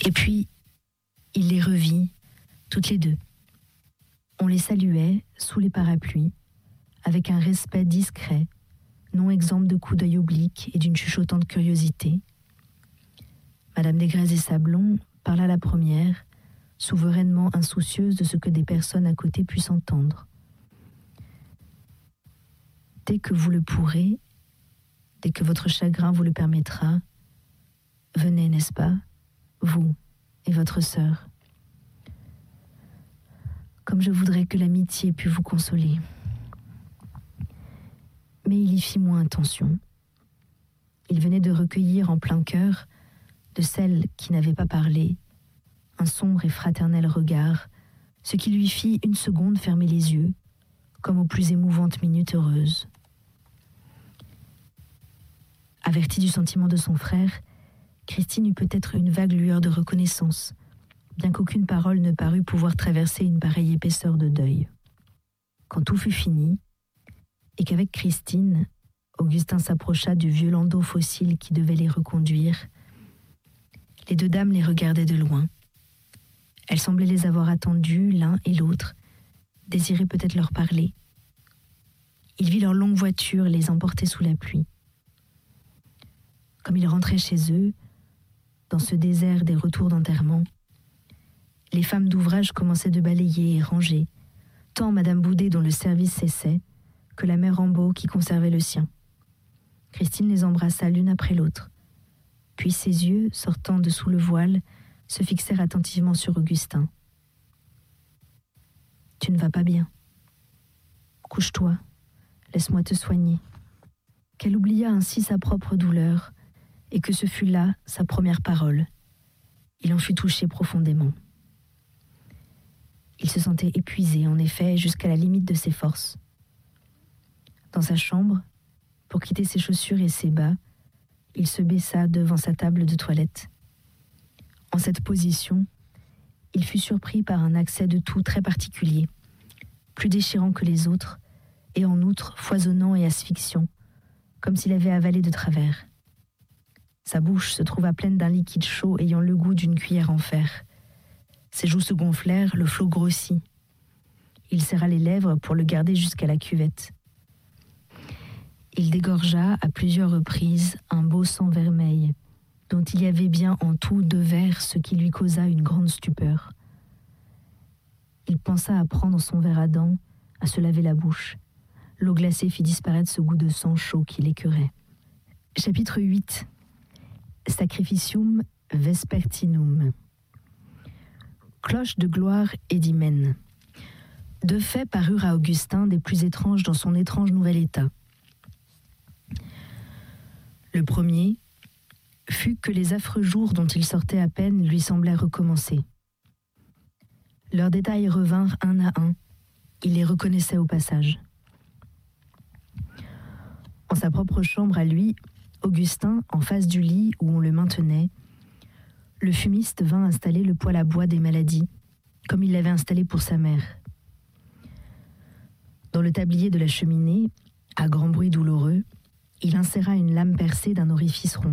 Et puis, il les revit, toutes les deux. On les saluait sous les parapluies, avec un respect discret, non exempt de coups d'œil obliques et d'une chuchotante curiosité. Madame Desgrès et Sablon parla la première, souverainement insoucieuse de ce que des personnes à côté puissent entendre. Dès que vous le pourrez, dès que votre chagrin vous le permettra, venez, n'est-ce pas, vous et votre sœur. Comme je voudrais que l'amitié pût vous consoler. Mais il y fit moins attention. Il venait de recueillir en plein cœur, de celle qui n'avait pas parlé, un sombre et fraternel regard, ce qui lui fit une seconde fermer les yeux, comme aux plus émouvantes minutes heureuses. Avertie du sentiment de son frère, Christine eut peut-être une vague lueur de reconnaissance, bien qu'aucune parole ne parût pouvoir traverser une pareille épaisseur de deuil. Quand tout fut fini, et qu'avec Christine, Augustin s'approcha du vieux landau fossile qui devait les reconduire, les deux dames les regardaient de loin. Elles semblaient les avoir attendus l'un et l'autre, désiraient peut-être leur parler. Il vit leur longue voiture les emporter sous la pluie. Comme ils rentraient chez eux, dans ce désert des retours d'enterrement, les femmes d'ouvrage commençaient de balayer et ranger, tant Madame Boudet dont le service cessait, que la mère Rambaud qui conservait le sien. Christine les embrassa l'une après l'autre. Puis ses yeux, sortant de sous le voile, se fixèrent attentivement sur Augustin. « Tu ne vas pas bien. Couche-toi, laisse-moi te soigner. » Qu'elle oublia ainsi sa propre douleur, et que ce fut là sa première parole. Il en fut touché profondément. Il se sentait épuisé, en effet, jusqu'à la limite de ses forces. Dans sa chambre, pour quitter ses chaussures et ses bas, il se baissa devant sa table de toilette. En cette position, il fut surpris par un accès de toux très particulier, plus déchirant que les autres, et en outre foisonnant et asphyxiant, comme s'il avait avalé de travers. Sa bouche se trouva pleine d'un liquide chaud ayant le goût d'une cuillère en fer. Ses joues se gonflèrent, le flot grossit. Il serra les lèvres pour le garder jusqu'à la cuvette. Il dégorgea à plusieurs reprises un beau sang vermeil, dont il y avait bien en tout 2 verres, ce qui lui causa une grande stupeur. Il pensa à prendre son verre à dents, à se laver la bouche. L'eau glacée fit disparaître ce goût de sang chaud qui l'écœurait. Chapitre 8. Sacrificium vespertinum. Cloche de gloire et d'hymen. 2 faits parurent à Augustin des plus étranges dans son étrange nouvel état. Le premier fut que les affreux jours dont il sortait à peine lui semblèrent recommencer. Leurs détails revinrent un à un. Il les reconnaissait au passage. En sa propre chambre à lui, Augustin, en face du lit où on le maintenait, le fumiste vint installer le poêle à bois des maladies, comme il l'avait installé pour sa mère. Dans le tablier de la cheminée, à grand bruit douloureux, il inséra une lame percée d'un orifice rond.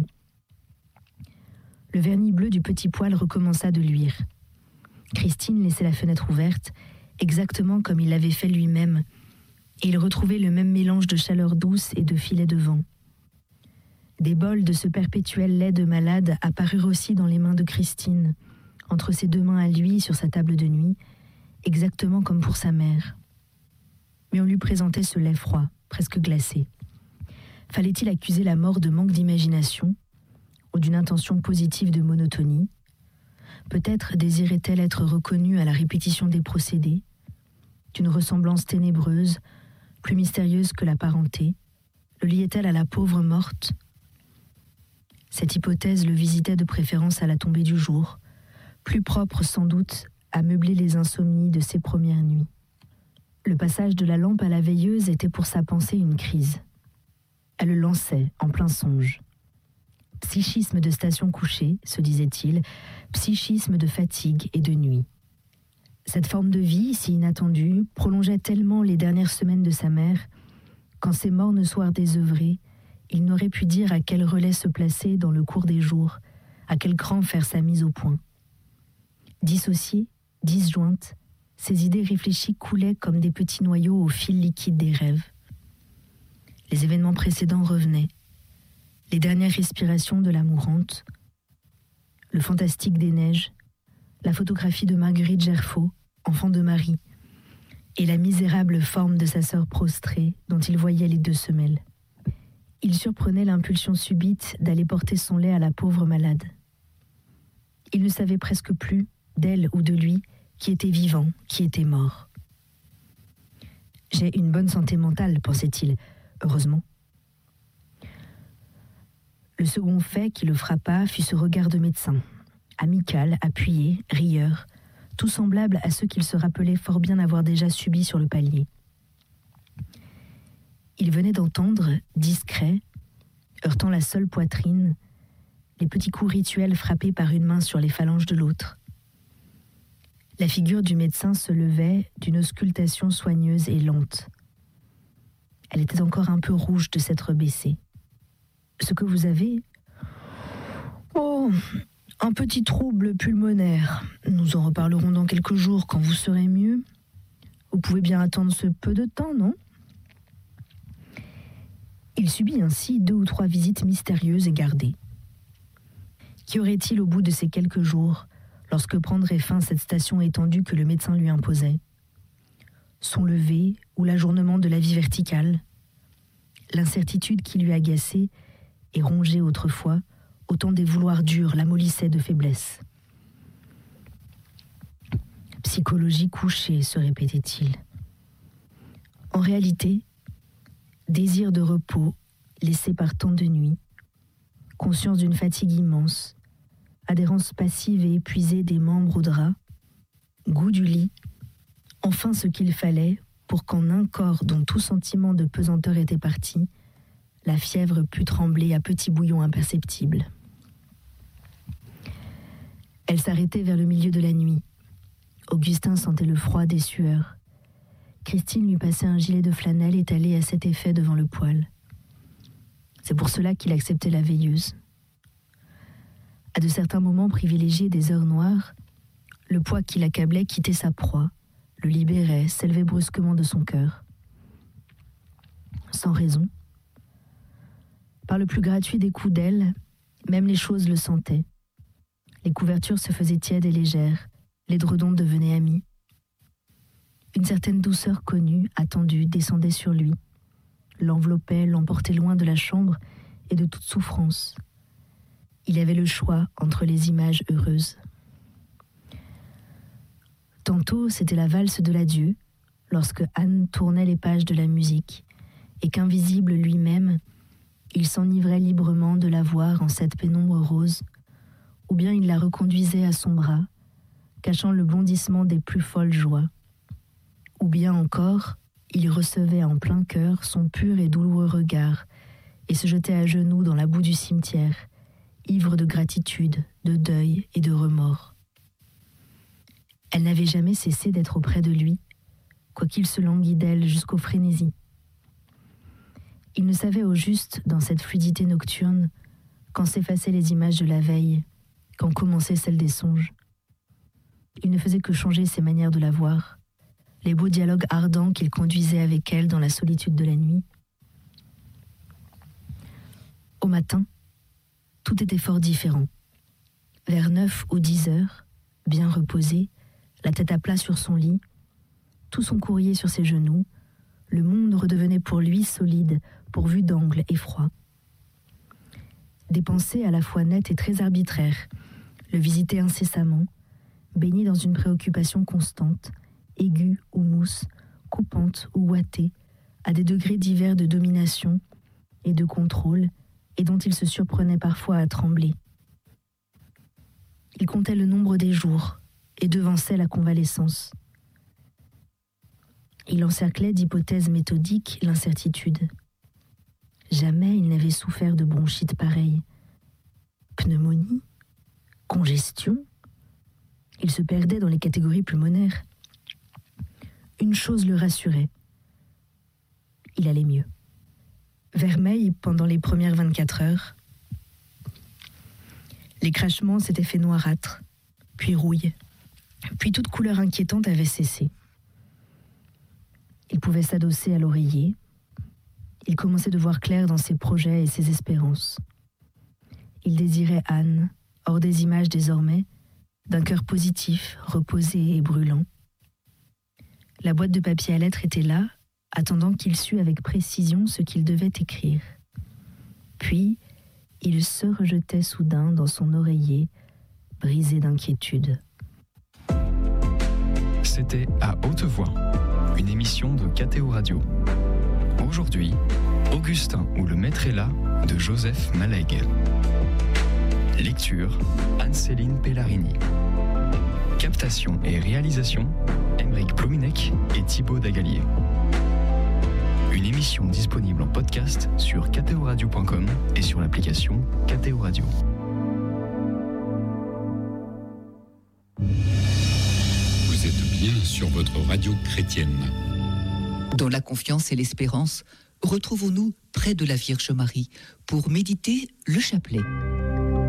Le vernis bleu du petit poêle recommença de luire. Christine laissait la fenêtre ouverte, exactement comme il l'avait fait lui-même, et il retrouvait le même mélange de chaleur douce et de filets de vent. Des bols de ce perpétuel lait de malade apparurent aussi dans les mains de Christine, entre ses 2 mains à lui sur sa table de nuit, exactement comme pour sa mère. Mais on lui présentait ce lait froid, presque glacé. Fallait-il accuser la mort de manque d'imagination, ou d'une intention positive de monotonie? Peut-être désirait-elle être reconnue à la répétition des procédés, d'une ressemblance ténébreuse, plus mystérieuse que la parenté. Le liait-elle à la pauvre morte? Cette hypothèse le visitait de préférence à la tombée du jour, plus propre sans doute à meubler les insomnies de ses premières nuits. Le passage de la lampe à la veilleuse était pour sa pensée une crise. Elle le lançait en plein songe. Psychisme de station couchée, se disait-il, psychisme de fatigue et de nuit. Cette forme de vie, si inattendue, prolongeait tellement les dernières semaines de sa mère, qu'en ces mornes soirs désœuvrés, il n'aurait pu dire à quel relais se placer dans le cours des jours, à quel cran faire sa mise au point. Dissociées, disjointes, ses idées réfléchies coulaient comme des petits noyaux au fil liquide des rêves. Les événements précédents revenaient. Les dernières respirations de la mourante, le fantastique des neiges, la photographie de Marguerite Gerfaut, enfant de Marie, et la misérable forme de sa sœur prostrée dont il voyait les 2 semelles. Il surprenait l'impulsion subite d'aller porter son lait à la pauvre malade. Il ne savait presque plus, d'elle ou de lui, qui était vivant, qui était mort. « J'ai une bonne santé mentale, pensait-il, heureusement. » Le second fait qui le frappa fut ce regard de médecin, amical, appuyé, rieur, tout semblable à ceux qu'il se rappelait fort bien avoir déjà subis sur le palier. Il venait d'entendre, discret, heurtant la seule poitrine, les petits coups rituels frappés par une main sur les phalanges de l'autre. La figure du médecin se levait d'une auscultation soigneuse et lente. Elle était encore un peu rouge de s'être baissée. « Ce que vous avez ? Oh, un petit trouble pulmonaire. Nous en reparlerons dans quelques jours quand vous serez mieux. Vous pouvez bien attendre ce peu de temps, non ?» Il subit ainsi 2 ou 3 visites mystérieuses et gardées. Qu'y aurait-il au bout de ces quelques jours, lorsque prendrait fin cette station étendue que le médecin lui imposait ? Son lever ou l'ajournement de la vie verticale ? L'incertitude qui lui agaçait et rongeait autrefois, autant des vouloirs durs l'amollissaient de faiblesse. Psychologie couchée, se répétait-il. En réalité, désir de repos laissé par tant de nuits, conscience d'une fatigue immense, adhérence passive et épuisée des membres au drap, goût du lit, enfin ce qu'il fallait pour qu'en un corps dont tout sentiment de pesanteur était parti, la fièvre pût trembler à petits bouillons imperceptibles. Elle s'arrêtait vers le milieu de la nuit. Augustin sentait le froid des sueurs. Christine lui passait un gilet de flanelle étalé à cet effet devant le poêle. C'est pour cela qu'il acceptait la veilleuse. À de certains moments privilégiés des heures noires, le poids qui l'accablait quittait sa proie, le libérait, s'élevait brusquement de son cœur. Sans raison. Par le plus gratuit des coups d'aile, même les choses le sentaient. Les couvertures se faisaient tièdes et légères, l'édredon devenait ami. Une certaine douceur connue, attendue, descendait sur lui, l'enveloppait, l'emportait loin de la chambre et de toute souffrance. Il avait le choix entre les images heureuses. Tantôt, c'était la valse de l'adieu, lorsque Anne tournait les pages de la musique, et qu'invisible lui-même, il s'enivrait librement de la voir en cette pénombre rose, ou bien il la reconduisait à son bras, cachant le bondissement des plus folles joies. Ou bien encore, il recevait en plein cœur son pur et douloureux regard, et se jetait à genoux dans la boue du cimetière, ivre de gratitude, de deuil et de remords. Elle n'avait jamais cessé d'être auprès de lui, quoiqu'il se languît d'elle jusqu'aux frénésies. Il ne savait au juste, dans cette fluidité nocturne, quand s'effaçaient les images de la veille, quand commençaient celles des songes. Il ne faisait que changer ses manières de la voir, les beaux dialogues ardents qu'il conduisait avec elle dans la solitude de la nuit. Au matin, tout était fort différent. Vers 9 ou 10 heures, bien reposé, la tête à plat sur son lit, tout son courrier sur ses genoux, le monde redevenait pour lui solide, pourvu d'angles et froid. Des pensées à la fois nettes et très arbitraires le visitaient incessamment, baigné dans une préoccupation constante, aiguë ou mousse, coupante ou ouatée, à des degrés divers de domination et de contrôle, et dont il se surprenait parfois à trembler. Il comptait le nombre des jours et devançait la convalescence. Il encerclait d'hypothèses méthodiques l'incertitude. Jamais il n'avait souffert de bronchite pareille. Pneumonie ? Congestion ? Il se perdait dans les catégories pulmonaires. Une chose le rassurait. Il allait mieux. Vermeil pendant les premières 24 heures. Les crachements s'étaient fait noirâtres, puis rouille, Puis toute couleur inquiétante avait cessé. Il pouvait s'adosser à l'oreiller. Il commençait de voir clair dans ses projets et ses espérances. Il désirait Anne, hors des images désormais, d'un cœur positif, reposé et brûlant. La boîte de papier à lettres était là, attendant qu'il sût avec précision ce qu'il devait écrire. Puis, il se rejetait soudain dans son oreiller, brisé d'inquiétude. C'était À Haute Voix, une émission de KTO Radio. Aujourd'hui, Augustin ou le maître est là de Joseph Malègue. Lecture, Anne-Céline Pellarini. Captation et réalisation, Aymeric Plouminec et Thibaut Dagalier. Une émission disponible en podcast sur ktoradio.com et sur l'application KTO Radio. Vous êtes bien sur votre radio chrétienne. Dans la confiance et l'espérance, retrouvons-nous près de la Vierge Marie pour méditer le chapelet.